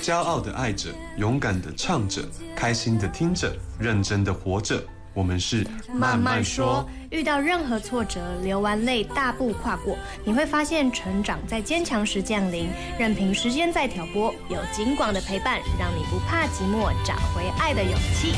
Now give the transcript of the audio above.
骄傲的爱着，勇敢的唱着，开心的听着，认真的活着。我们是慢慢说，遇到任何挫折，流完泪大步跨过，你会发现成长在坚强时降临，任凭时间再挑拨，有景广的陪伴，让你不怕寂寞，找回爱的勇气。